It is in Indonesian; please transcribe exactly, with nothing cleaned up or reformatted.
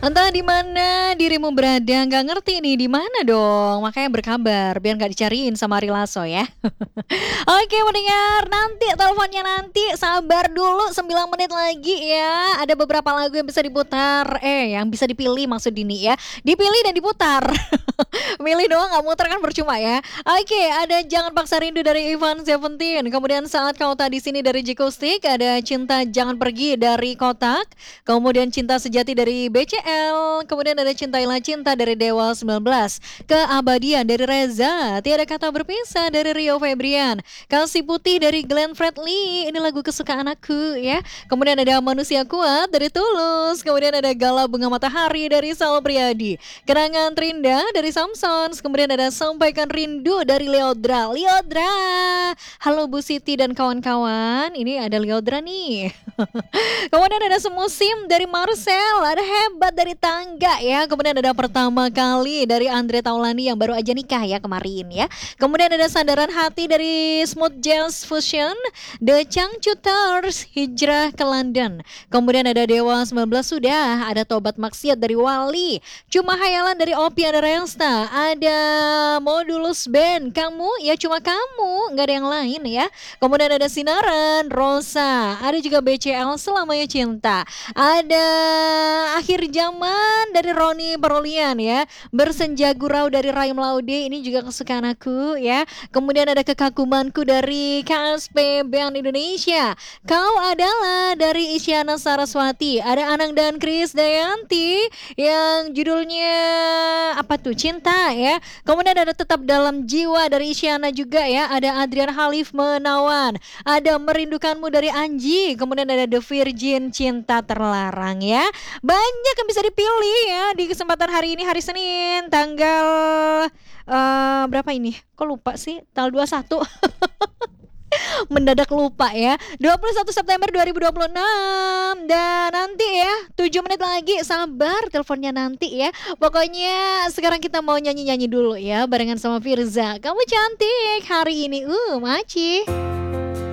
Entah di mana dirimu berada, nggak ngerti nih di mana dong. Makanya berkabar biar nggak dicariin sama Ari Lasso ya. Oke mendengar, nanti teleponnya nanti sabar dulu sembilan menit lagi ya. Ada beberapa lagu yang bisa diputar, eh yang bisa dipilih maksud Dini ya. Dipilih dan diputar. Milih doang nggak muter kan percuma ya. Oke, ada Jangan Paksa Rindu dari Ivan Seventeen. Kemudian Saat Kau Tak di Sini dari Jiko Stick, ada Cinta Jangan Pergi dari Kotak. Kemudian Cinta Sejati dari B C L. Kemudian ada Cintailah Cinta dari Dewa sembilan belas. Keabadian dari Reza. Tiada Kata Berpisah dari Rio Febrian. Kasih Putih dari Glenn Fredly. Ini lagu kesukaan aku ya. Kemudian ada Manusia Kuat dari Tulus. Kemudian ada Gala Bunga Matahari dari Sal Priadi. Kenangan Terindah dari Samsons. Kemudian ada Sampaikan Rindu dari Leodra. Leodra. Halo Bu Siti dan kawan-kawan. Ini ada Leodra nih. Kemudian ada Semusim dari Marcel. Ada Hebat dari Tangga ya. Kemudian ada Pertama Kali dari Andre Taulani yang baru aja nikah ya kemarin ya. Kemudian ada Sandaran Hati dari Smooth Jazz Fusion. The Changcuters Hijrah ke London. Kemudian ada Dewa sembilan belas sudah. Ada Tobat Maksiat dari Wali. Cuma Hayalan dari Opi ada Resta. Ada Modulus Band. Kamu ya cuma kamu. Nggak ada yang lain ya. Kemudian ada Sinaran Rosa. Ada juga B C L Selamanya Cinta. Ada Akhir Zaman dari Roni Perolian ya. Bersenja Gurau dari Raim Laude. Ini juga kesukaan aku ya. Kemudian ada Kekagumanku dari K S P Band Indonesia. Kau Adalah dari Isyana Saraswati. Ada Anang dan Kris Dayanti yang judulnya apa tuh, Cinta ya. Kemudian ada Tetap Dalam Jiwa dari Isyana juga ya. Ada Adrian Halif Menawan. Ada Merindukanmu dari Anji. Kemudian ada The Virgin Cinta Terlarang ya. Banyak yang bisa dipilih ya di kesempatan hari ini, hari Senin tanggal uh, berapa ini? Kok lupa sih? Tanggal dua puluh satu. Mendadak lupa ya. dua puluh satu September dua ribu dua puluh enam. Dan nanti ya tujuh menit lagi, sabar teleponnya nanti ya. Pokoknya sekarang kita mau nyanyi-nyanyi dulu ya barengan sama Firza. Kamu cantik hari ini. Uh, Maci.